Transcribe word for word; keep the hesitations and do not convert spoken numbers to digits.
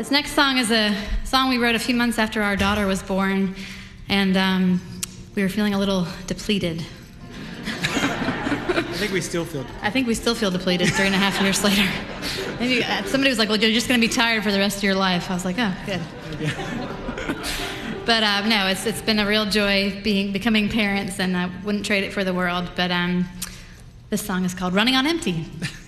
This next song is a song we wrote a few months after our daughter was born, and um, we were feeling a little depleted. I think we still feel depleted. I think we still feel depleted three and a half years later. Maybe uh, somebody was like, well, you're just going to be tired for the rest of your life. I was like, oh, good. Yeah. But uh, no, it's it's been a real joy being becoming parents, and I wouldn't trade it for the world. But um, this song is called Running on Empty.